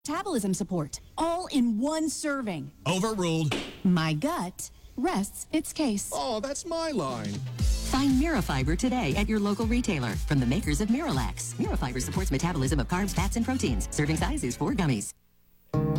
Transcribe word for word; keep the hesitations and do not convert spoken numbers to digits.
Metabolism support, all in one serving. Overruled. My gut rests its case. Oh, that's my line. Find Mirafiber today at your local retailer from the makers of Miralax. Mirafiber supports metabolism of carbs, fats, and proteins. Serving size is four gummies.